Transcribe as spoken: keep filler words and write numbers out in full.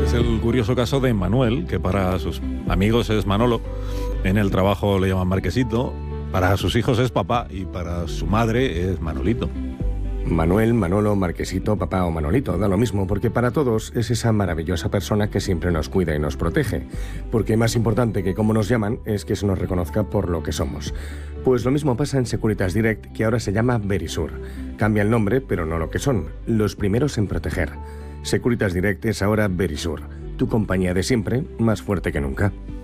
Es el curioso caso de Manuel, que para sus amigos es Manolo, en el trabajo le llaman Marquesito, para sus hijos es papá y para su madre es Manolito. Manuel, Manolo, Marquesito, papá o Manolito, da lo mismo, porque para todos es esa maravillosa persona que siempre nos cuida y nos protege. Porque más importante que cómo nos llaman es que se nos reconozca por lo que somos. Pues lo mismo pasa en Securitas Direct, que ahora se llama Verisur. Cambia el nombre, pero no lo que son, los primeros en proteger. Securitas Direct es ahora Verisur, tu compañía de siempre, más fuerte que nunca.